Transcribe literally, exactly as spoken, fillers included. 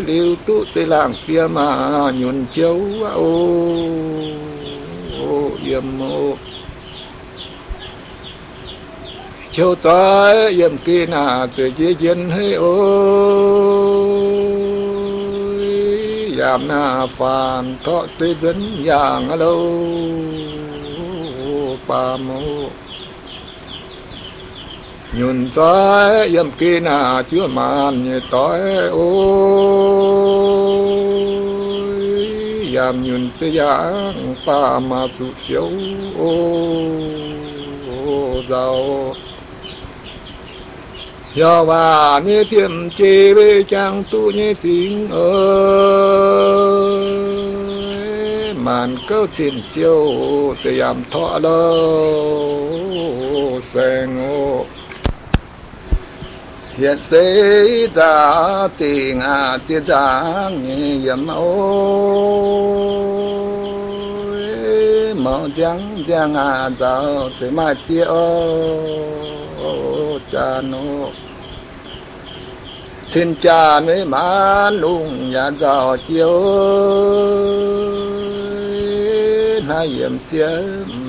lưu tu tây làng phía mà nhuận châu ô ô yếm ô châu trái yếm kia na tự chế dân hay ôi yam na phàn thọ xây dân yang lâu pa mô nhuận trái yếm kia na chưa màn như tối ôi yam nhuận chế yang pa ma su siêu ô giàu do và như thiểm chế với trang tu như chính ơi màn câu chuyện chiêu sẽ làm thọ lâu sen ô hiện xảy ra tình à chia giang yếm ôi màu trắng trắng à giàu thế mà chia ô cha nô xin cha nơi má lung nhà giàu chiếu hai yếm xía